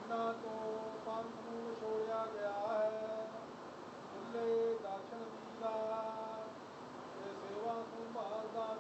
ਇਹਨਾਂ ਤੋਂ ਪੰਥ ਨੂੰ ਵਿਛੋੜਿਆ ਗਿਆ ਹੈ। ਖੁੱਲੇ ਦਰਸ਼ਨ ਦੀਦਾ ਤੇ ਸੇਵਾ ਸੰਭਾਲ ਦਾ